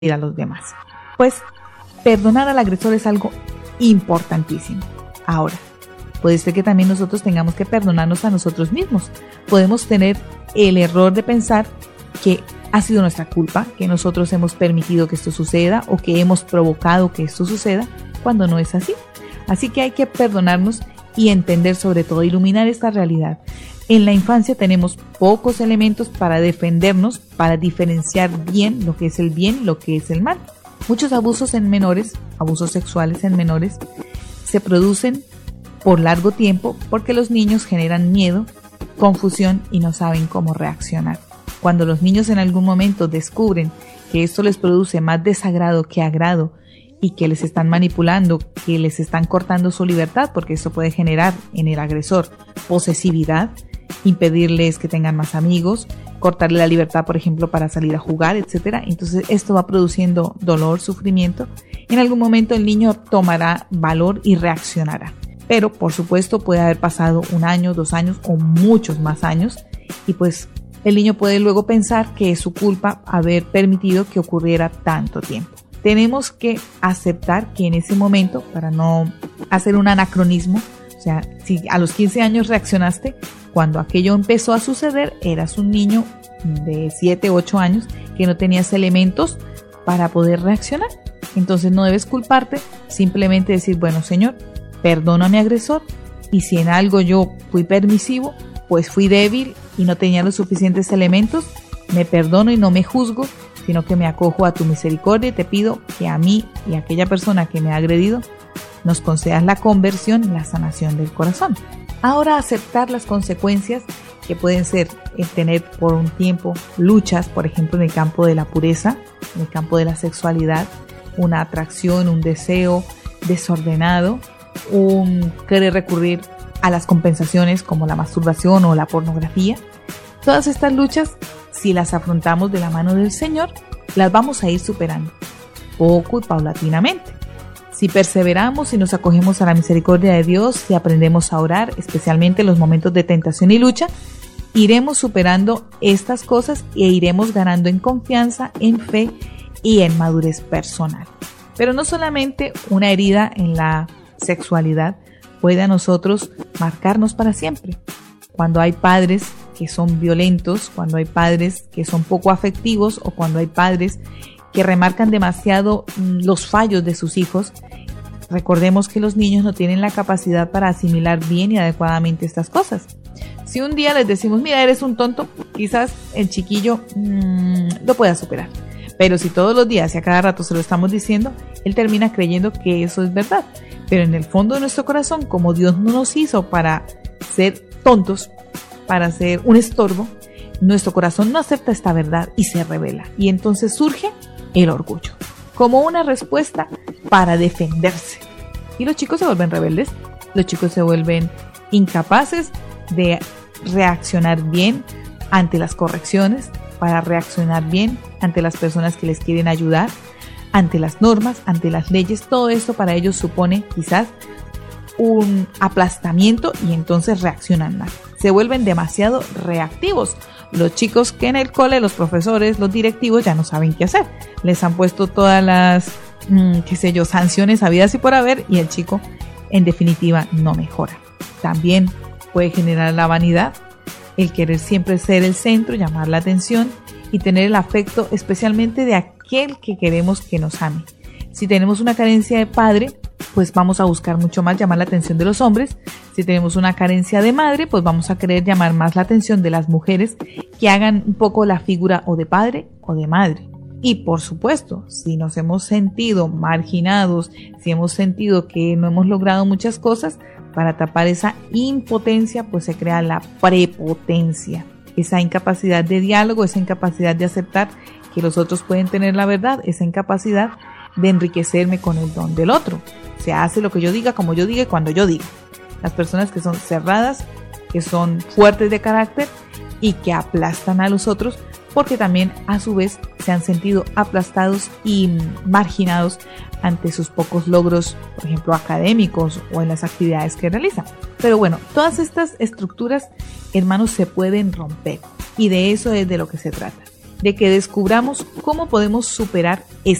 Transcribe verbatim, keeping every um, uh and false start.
a los demás. Pues perdonar al agresor es algo importantísimo. Ahora, puede ser que también nosotros tengamos que perdonarnos a nosotros mismos. Podemos tener el error de pensar que ha sido nuestra culpa, que nosotros hemos permitido que esto suceda o que hemos provocado que esto suceda, cuando no es así. Así que hay que perdonarnos y entender, sobre todo, iluminar esta realidad. En la infancia tenemos pocos elementos para defendernos, para diferenciar bien lo que es el bien y lo que es el mal. Muchos abusos en menores, abusos sexuales en menores, se producen por largo tiempo porque los niños generan miedo, confusión y no saben cómo reaccionar. Cuando los niños en algún momento descubren que esto les produce más desagrado que agrado y que les están manipulando, que les están cortando su libertad, porque eso puede generar en el agresor posesividad, impedirles que tengan más amigos, cortarle la libertad, por ejemplo, para salir a jugar, etcétera. Entonces esto va produciendo dolor, sufrimiento. En algún momento el niño tomará valor y reaccionará. Pero, por supuesto, puede haber pasado un año, dos años o muchos más años y pues el niño puede luego pensar que es su culpa haber permitido que ocurriera tanto tiempo. Tenemos que aceptar que en ese momento, para no hacer un anacronismo, o sea, si a los quince años reaccionaste, cuando aquello empezó a suceder, eras un niño de siete, ocho años que no tenías elementos para poder reaccionar. Entonces no debes culparte, simplemente decir, bueno, Señor, perdono a mi agresor y si en algo yo fui permisivo, pues fui débil y no tenía los suficientes elementos, me perdono y no me juzgo, sino que me acojo a tu misericordia y te pido que a mí y a aquella persona que me ha agredido nos concedas la conversión y la sanación del corazón. Ahora, aceptar las consecuencias que pueden ser el tener por un tiempo luchas, por ejemplo, en el campo de la pureza, en el campo de la sexualidad, una atracción, un deseo desordenado, un querer recurrir a las compensaciones como la masturbación o la pornografía. Todas estas luchas, si las afrontamos de la mano del Señor, las vamos a ir superando poco y paulatinamente. Si perseveramos y nos acogemos a la misericordia de Dios, si aprendemos a orar, especialmente en los momentos de tentación y lucha, iremos superando estas cosas e iremos ganando en confianza, en fe y en madurez personal. Pero no solamente una herida en la sexualidad puede a nosotros marcarnos para siempre. Cuando hay padres que son violentos, cuando hay padres que son poco afectivos o cuando hay padres que remarcan demasiado los fallos de sus hijos, recordemos que los niños no tienen la capacidad para asimilar bien y adecuadamente estas cosas. Si un día les decimos, mira, eres un tonto, quizás el chiquillo mmm, lo pueda superar. Pero si todos los días y a cada rato se lo estamos diciendo, él termina creyendo que eso es verdad. Pero en el fondo de nuestro corazón, como Dios no nos hizo para ser tontos, para ser un estorbo, nuestro corazón no acepta esta verdad y se rebela. Y entonces surge el orgullo, como una respuesta para defenderse. Y los chicos se vuelven rebeldes, los chicos se vuelven incapaces de reaccionar bien ante las correcciones, para reaccionar bien ante las personas que les quieren ayudar, ante las normas, ante las leyes. Todo esto para ellos supone quizás un aplastamiento y entonces reaccionan mal. Se vuelven demasiado reactivos. Los chicos que en el cole, los profesores, los directivos ya no saben qué hacer. Les han puesto todas las, mmm, qué sé yo, sanciones habidas y por haber y el chico en definitiva no mejora. También puede generar la vanidad, el querer siempre ser el centro, llamar la atención y tener el afecto especialmente de aquel que queremos que nos ame. Si tenemos una carencia de padre, pues vamos a buscar mucho más llamar la atención de los hombres. Si tenemos una carencia de madre, pues vamos a querer llamar más la atención de las mujeres que hagan un poco la figura o de padre o de madre. Y por supuesto, si nos hemos sentido marginados, si hemos sentido que no hemos logrado muchas cosas, para tapar esa impotencia, pues se crea la prepotencia. Esa incapacidad de diálogo, esa incapacidad de aceptar que los otros pueden tener la verdad, esa incapacidad de enriquecerme con el don del otro. Se hace lo que yo diga, como yo diga y cuando yo diga. Las personas que son cerradas, que son fuertes de carácter y que aplastan a los otros porque también a su vez se han sentido aplastados y marginados ante sus pocos logros, por ejemplo, académicos o en las actividades que realizan. Pero bueno, todas estas estructuras, hermanos, se pueden romper y de eso es de lo que se trata. de que descubramos cómo podemos superar